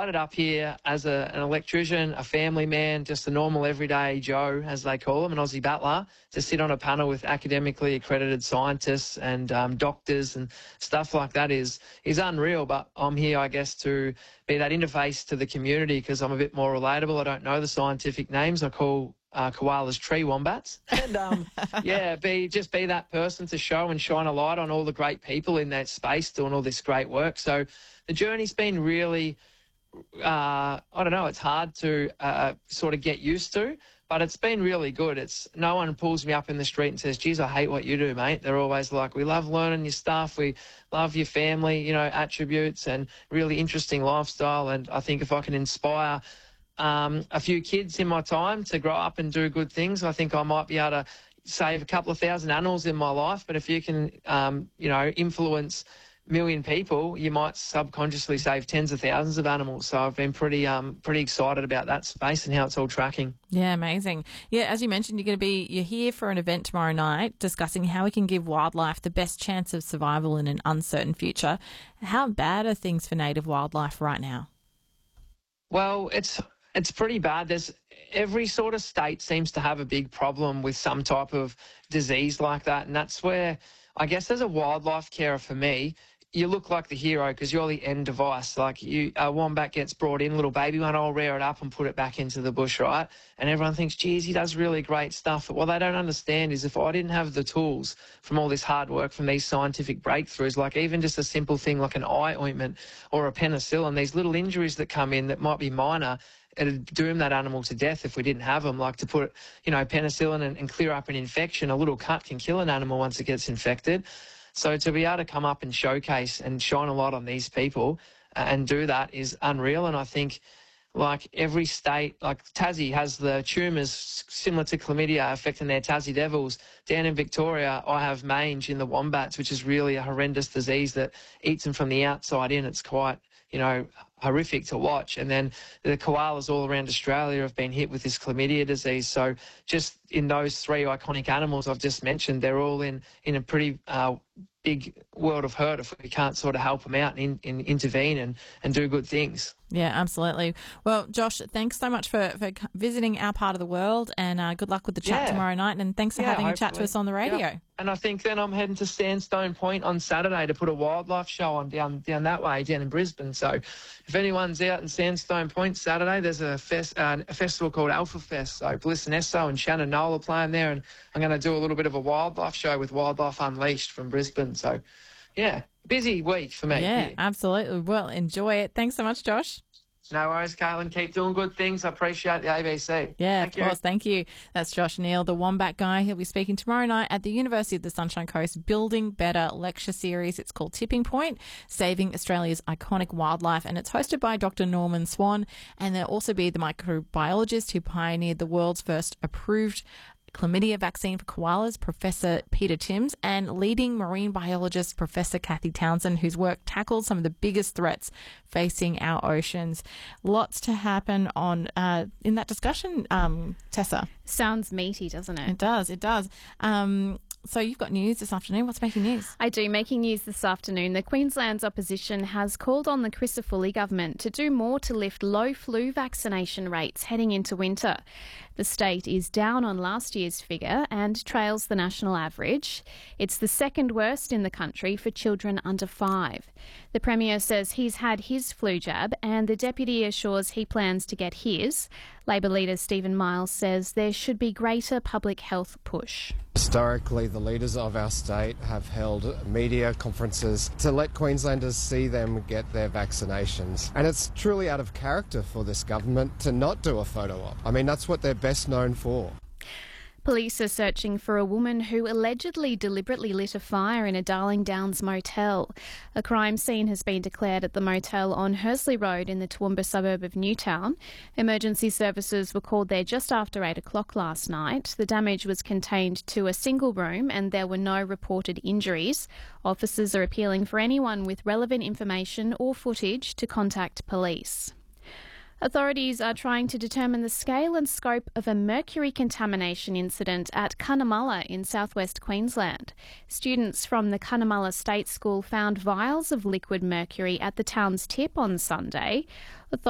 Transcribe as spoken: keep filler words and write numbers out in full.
started up here as a, an electrician, a family man, just a normal everyday Joe, as they call him, an Aussie battler, to sit on a panel with academically accredited scientists and um, doctors and stuff like that is is unreal. But I'm here, I guess, to be that interface to the community because I'm a bit more relatable. I don't know the scientific names. I call uh, koalas tree wombats. And, um, yeah, be just be that person to show and shine a light on all the great people in that space doing all this great work. So the journey's been really, uh, I don't know, it's hard to uh, sort of get used to, but it's been really good. It's no one pulls me up in the street and says, geez, I hate what you do, mate. They're always like, we love learning your stuff. We love your family, you know, attributes and really interesting lifestyle. And I think if I can inspire um, a few kids in my time to grow up and do good things, I think I might be able to save a couple of thousand animals in my life. But if you can, um, you know, influence million people, you might subconsciously save tens of thousands of animals. So I've been pretty um pretty excited about that space and how it's all tracking. Yeah, amazing. Yeah, as you mentioned, you're going to be you're here for an event tomorrow night discussing how we can give wildlife the best chance of survival in an uncertain future. How bad are things for native wildlife right now? Well, it's it's pretty bad. There's every sort of state seems to have a big problem with some type of disease like that, and that's where I guess as a wildlife carer for me, you look like the hero because you're the end device. Like you, a wombat gets brought in, little baby one, I'll rear it up and put it back into the bush, right? And everyone thinks, geez, he does really great stuff. But what they don't understand is if I didn't have the tools from all this hard work, from these scientific breakthroughs, like even just a simple thing like an eye ointment or a penicillin, these little injuries that come in that might be minor, it'd doom that animal to death if we didn't have them. Like to put, you know, penicillin and, and clear up an infection, a little cut can kill an animal once it gets infected. So to be able to come up and showcase and shine a light on these people and do that is unreal. And I think like every state, like Tassie has the tumours similar to chlamydia affecting their Tassie Devils. Down in Victoria, I have mange in the wombats, which is really a horrendous disease that eats them from the outside in. It's quite, you know, horrific to watch. And then the koalas all around Australia have been hit with this chlamydia disease. So just in those three iconic animals I've just mentioned, they're all in, in a pretty uh, big world of hurt if we can't sort of help them out and, in, and intervene and, and do good things. Yeah, absolutely. Well, Josh, thanks so much for, for visiting our part of the world and uh, good luck with the chat yeah. tomorrow night. And thanks for yeah, having hopefully. a chat to us on the radio. Yeah. And I think then I'm heading to Sandstone Point on Saturday to put a wildlife show on down down that way, down in Brisbane. So if anyone's out in Sandstone Point Saturday, there's a, fest, uh, a festival called Alpha Fest. So Bliss and Esso and Shannon Noel are playing there, and I'm going to do a little bit of a wildlife show with Wildlife Unleashed from Brisbane. So, yeah, busy week for me. Yeah, yeah. absolutely. Well, enjoy it. Thanks so much, Josh. No worries, Caitlin. Keep doing good things. I appreciate the A B C. Yeah, Thank of course. you. Thank you. That's Josh Neal, the Wombat Guy. He'll be speaking tomorrow night at the University of the Sunshine Coast Building Better lecture series. It's called Tipping Point, Saving Australia's Iconic Wildlife, and it's hosted by Doctor Norman Swan. And there'll also be the microbiologist who pioneered the world's first approved chlamydia vaccine for koalas, Professor Peter Timms, and leading marine biologist Professor Kathy Townsend, whose work tackles some of the biggest threats facing our oceans. Lots to happen on uh, in that discussion, um, Tessa. Sounds meaty, doesn't it? It does, it does. Um, so you've got news this afternoon. What's making news? I do. Making news this afternoon. The Queensland's opposition has called on the Crisafulli government to do more to lift low flu vaccination rates heading into winter. The state is down on last year's figure and trails the national average. It's the second worst in the country for children under five. The Premier says he's had his flu jab and the Deputy assures he plans to get his. Labor leader Stephen Miles says there should be greater public health push. Historically, the leaders of our state have held media conferences to let Queenslanders see them get their vaccinations. And it's truly out of character for this government to not do a photo op. I mean, that's what they're best known for. Police are searching for a woman who allegedly deliberately lit a fire in a Darling Downs motel. A crime scene has been declared at the motel on Hursley Road in the Toowoomba suburb of Newtown. Emergency services were called there just after eight o'clock last night. The damage was contained to a single room and there were no reported injuries. Officers are appealing for anyone with relevant information or footage to contact police. Authorities are trying to determine the scale and scope of a mercury contamination incident at Cunnamulla in southwest Queensland. Students from the Cunnamulla State School found vials of liquid mercury at the town's tip on Sunday.